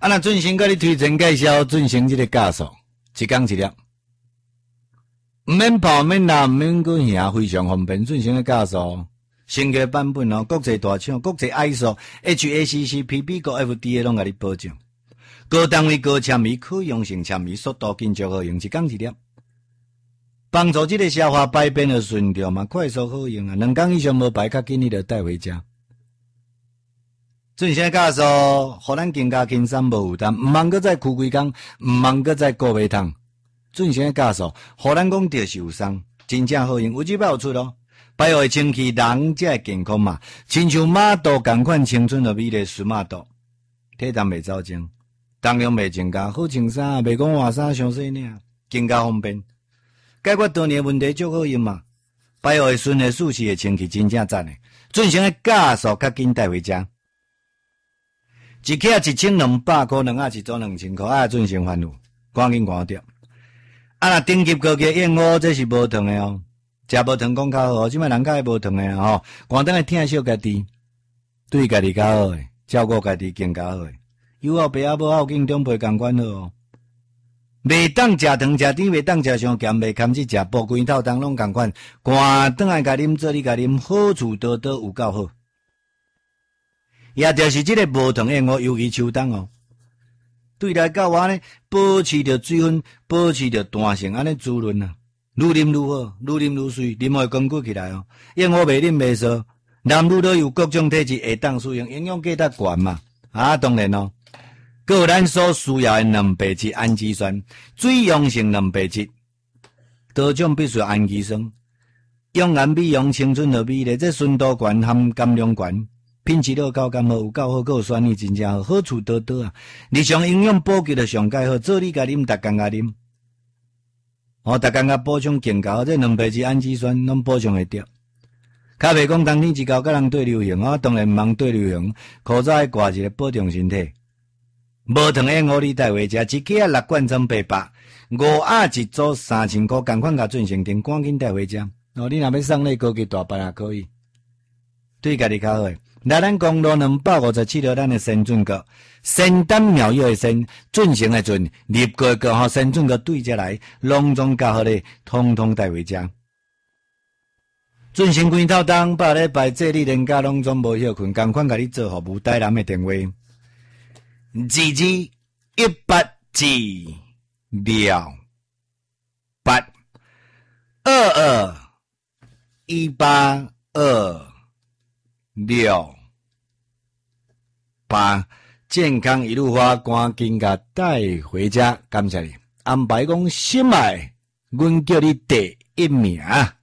啊，那俊成甲你推荐介绍俊成这个驾驶，一工一粒，毋免跑，免拿，毋免过行，非常方便。俊成的驾驶，升级版本哦，国际大厂，国际 ISO、HACCP、美国 FDA 拢甲你保证。高单位高纤维，可用性纤维，速度紧足好用，一工一粒，帮助这个消化排便的顺畅嘛，快速好用啊。2工以上无排，较紧你就带回家。俊成驾驶，互咱更加轻松无负担，毋茫搁再开几工，毋茫搁再顾袂通。俊成驾驶，互咱讲着受伤，真正好用，有即摆有出咯。排会清气，人才会健康嘛。亲像马肚共款，青春的美丽顺马肚，体重袂走精。重量袂增加，好穿衫，袂讲换衫伤细领，更加方便，解决多年问题足好用嘛。排会顺的舒适的清气真正赞的。俊成的驾驶较紧带回家，一克1200块，2盒一组2000块，啊，俊成烦恼，赶紧赶掉。啊，若顶级高级燕窝这是无糖的哦，食无糖讲较好，即摆人较爱无糖的吼，关灯来疼惜家己，对家己较好诶，照顾家己更加好诶。有后爸母后劲长辈共款好哦，袂当食糖食甜，袂当食伤咸，袂堪去食煲龟透汤拢共款，赶转来甲啉做你甲啉，好处多多有够好。也就是这个无糖燕窝，尤其秋冬哦，对来到我呢，保持着水分，保持着弹性，安尼滋润啊，愈啉愈好，愈啉愈水，啉会光骨起来哦。燕窝袂啉袂sau，男女都有各种体质会当使用，营养价值悬嘛。啊，当然哦。还有咱所需要的蛋白质、氨基酸、水溶性蛋白质，多种必须氨基酸，用颜美容、青春和美丽，这纯度悬、含含量悬，品质好、口感好，有够好，还有酸味真正好，好处多多啊！日常营养补给就上介好，做你甲啉，逐工甲啉，哦，逐工甲补充健康，这蛋白质、氨基酸拢补充会着。较袂讲冬天一到甲人对流行啊，当然毋通对流行，口罩爱挂一个保重身体。无糖燕窝你带回家，一克6罐1800，5盒一组3000块，共款甲俊成订，赶紧带回家。哦，你若要送礼高级大班也可以，对家己较好诶。来咱公路257条，咱的深圳阁仙丹妙药的仙，俊成的俊，立个吼深圳阁对遮来，隆重较好咧，通通带回家。俊成规套当8礼拜这你连假拢总无休困，共款甲你做服务，台南的电话。2218，健康一路花，赶紧甲带回家，感谢你安排讲心爱，阮叫你第一名。